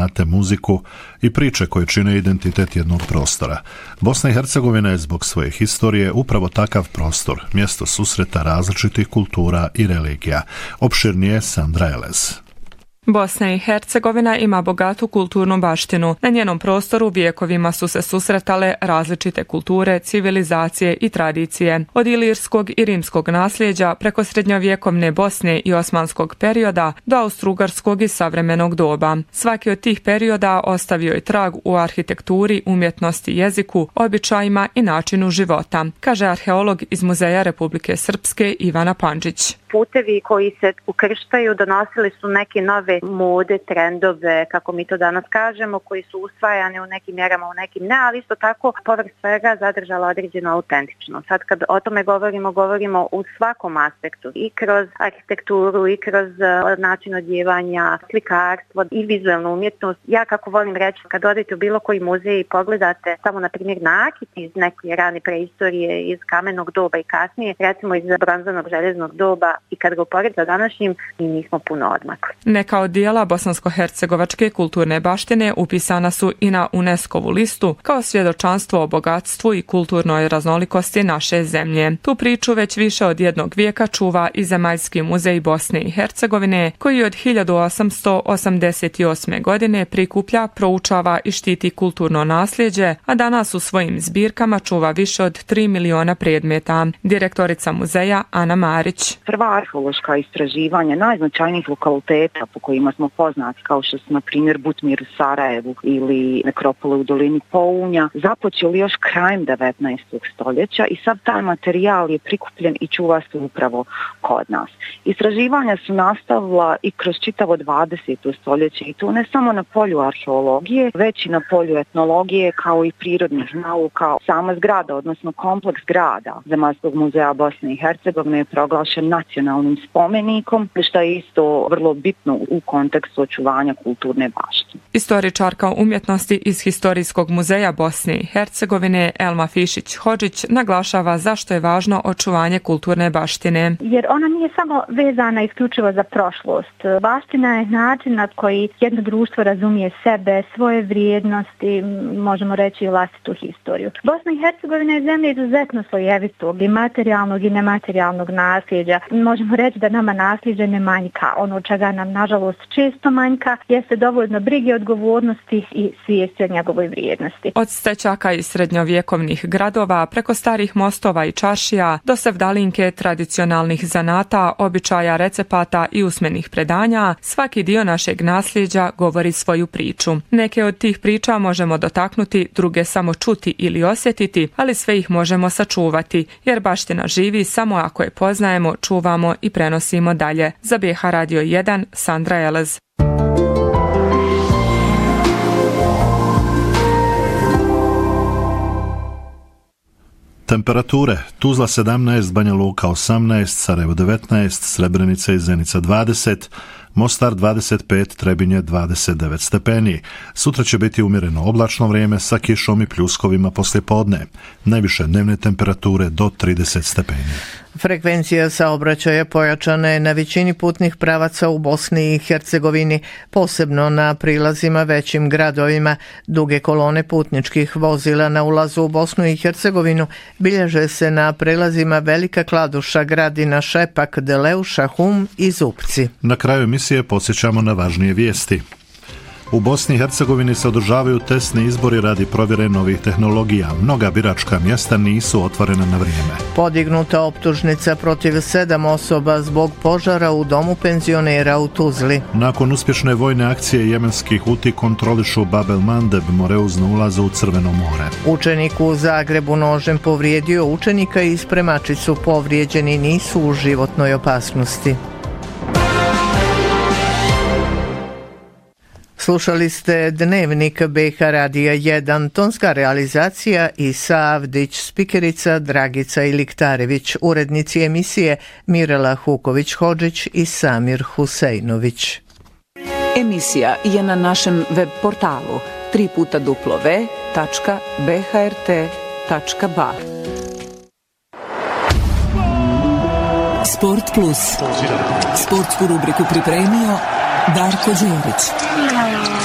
zanate, muziku i priče koje čine identitet jednog prostora. Bosna i Hercegovina je zbog svoje historije upravo takav prostor, mjesto susreta različitih kultura i religija. Opširnije Sandra Elez. Bosna i Hercegovina ima bogatu kulturnu baštinu. Na njenom prostoru vijekovima su se susretale različite kulture, civilizacije i tradicije. Od ilirskog i rimskog nasljeđa preko srednjovjekovne Bosne i osmanskog perioda do austrougarskog i savremenog doba. Svaki od tih perioda ostavio je trag u arhitekturi, umjetnosti, jeziku, običajima i načinu života, kaže arheolog iz Muzeja Republike Srpske Ivana Pandžić. Putevi koji se ukrštaju donosili su neke nove mode, trendove, kako mi to danas kažemo, koji su usvajani u nekim mjerama, u nekim ne, ali isto tako povrh svega zadržala određeno autentično. Sad kad o tome govorimo u svakom aspektu, i kroz arhitekturu, i kroz način odjevanja, slikarstvo i vizualnu umjetnost. Ja kako volim reći, kad odete u bilo koji muzej i pogledate samo na primjer nakit iz neke rane preistorije, iz kamenog doba i kasnije, recimo iz bronzanog željeznog doba, i kad ga upored sa današnjim, mi nismo puno odmakli. Neka od dijela bosansko-hercegovačke kulturne baštine upisana su i na UNESCO-vu listu kao svjedočanstvo o bogatstvu i kulturnoj raznolikosti naše zemlje. Tu priču već više od jednog vijeka čuva i Zemaljski muzej Bosne i Hercegovine, koji od 1888. godine prikuplja, proučava i štiti kulturno nasljeđe, a danas u svojim zbirkama čuva više od 3 miliona predmeta. Direktorica muzeja Ana Marić. Prva arheološka istraživanja najznačajnijih lokaliteta po kojima smo poznati, kao što su na primjer Butmir u Sarajevu ili nekropole u dolini Pounja, započeli još krajem 19. stoljeća i sad taj materijal je prikupljen i čuva se upravo kod nas. Istraživanja su nastavila i kroz čitavo 20. stoljeće i to ne samo na polju arheologije, već i na polju etnologije kao i prirodnih nauka. Sama zgrada, odnosno kompleks zgrada Zemaljskog muzeja Bosne i Hercegovine je proglašen nacionalnim spomenikom, što je isto vrlo bitno u kontekstu očuvanja kulturne baštine. Istoričarka umjetnosti iz Historijskog muzeja Bosne i Hercegovine Elma Fišić-Hodžić naglašava zašto je važno očuvanje kulturne baštine. Jer ona nije samo vezana isključivo za prošlost. Baština je način na koji jedno društvo razumije sebe, svoje vrijednosti, možemo reći i vlastitu historiju. Bosna i Hercegovina je zemlja izuzetno slojevitog i materijalnog i nematerijalnog nasljeđa. Možemo reći da nama nasljeđe ne manjka. Ono od čega nam nažalost često manjka jeste dovoljno brige, odgovornosti i svijesti o njegovoj vrijednosti. Od stećaka i srednjovjekovnih gradova preko starih mostova i čaršija do sevdalinke, tradicionalnih zanata, običaja, recepata i usmenih predanja, svaki dio našeg nasljeđa govori svoju priču. Neke od tih priča možemo dotaknuti, druge samo čuti ili osjetiti, ali sve ih možemo sačuvati, jer baština živi samo ako je poznajemo, čuvamo i prenosimo dalje. Za BH Radio 1, Sandra Elez. Temperature: Tuzla 17, Banja Luka 18, Sarajevo 19, Srebrenica i Zenica 20, Mostar 25, Trebinje 29 stepeni. Sutra će biti umjereno oblačno vrijeme sa kišom i pljuskovima poslijepodne. Najviše dnevne temperature do 30 stepeni. Frekvencija saobraćaja pojačana je na većini putnih pravaca u Bosni i Hercegovini, posebno na prilazima većim gradovima. Duge kolone putničkih vozila na ulazu u Bosnu i Hercegovinu bilježe se na prelazima Velika Kladuša, Gradina, Šepak, Deleuša, Hum i Zupci. Na kraju emisije podsjećamo na važnije vijesti. U Bosni i Hercegovini se održavaju testni izbori radi provjere novih tehnologija. Mnoga biračka mjesta nisu otvorena na vrijeme. Podignuta optužnica protiv 7 osoba zbog požara u domu penzionera u Tuzli. Nakon uspješne vojne akcije jemenskih Huti kontrolišu Bab el-Mandeb, Moreuz na ulazu u Crveno more. Učenik u Zagrebu nožem povrijedio učenika i spremačicu, povrijeđeni nisu u životnoj opasnosti. Slušali ste Dnevnik BH Radija 1, tonska realizacija Isa Avdić, spikerica Dragica Iliktarević, urednici emisije Mirela Huković-Hodžić i Samir Husejnović. Emisija je na našem web portalu www.bhrt.ba. Sport Plus. Sportsku rubriku pripremio Darko Đerić.